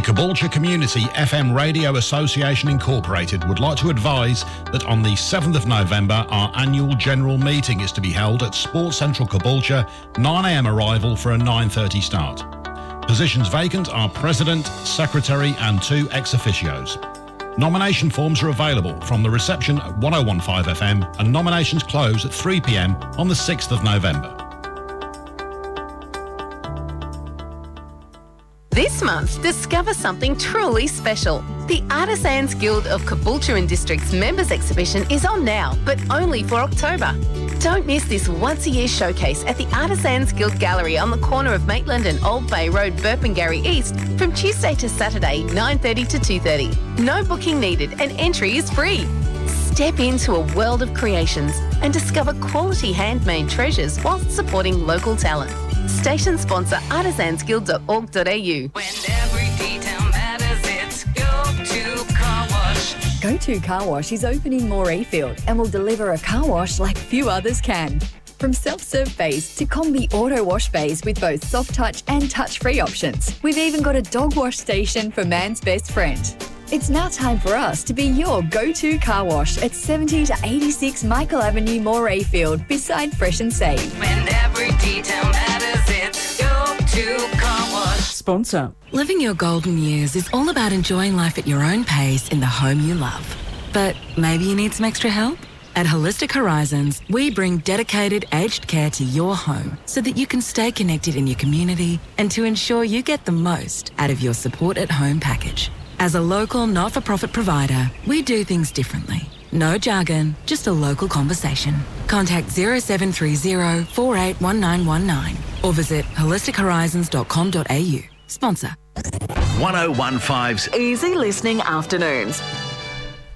Caboolture Community FM Radio Association Incorporated would like to advise that on the 7th of November, our annual general meeting is to be held at Sports Central Caboolture, 9am arrival for a 9:30 start. Positions vacant are President, Secretary and 2 ex-officios. Nomination forms are available from the reception at 1015 FM and nominations close at 3pm on the 6th of November. This month, discover something truly special. The Artisans Guild of Caboolture and District's members exhibition is on now, but only for October. Don't miss this once-a-year showcase at the Artisans Guild Gallery on the corner of Maitland and Old Bay Road, Burpengary East, from Tuesday to Saturday, 9:30 to 2:30. No booking needed and entry is free. Step into a world of creations and discover quality handmade treasures whilst supporting local talent. Station sponsor artisansguild.org.au. When every detail matters, it's Go-To Car Wash. Go-To Car Wash is open in Morayfield and will deliver a car wash like few others can. From self-serve bays to combi auto wash bays with both soft touch and touch-free options. We've even got a dog wash station for man's best friend. It's now time for us to be your go-to car wash at 70 to 86 Michael Avenue, Morayfield, beside Fresh and Save. When every detail matters, it's Go-To Car Wash. Sponsor. Living your golden years is all about enjoying life at your own pace in the home you love. But maybe you need some extra help? At Holistic Horizons, we bring dedicated aged care to your home so that you can stay connected in your community and to ensure you get the most out of your support at home package. As a local not-for-profit provider, we do things differently. No jargon, just a local conversation. Contact 0730 481919 or visit holistichorizons.com.au. Sponsor. 1015's Easy Listening Afternoons.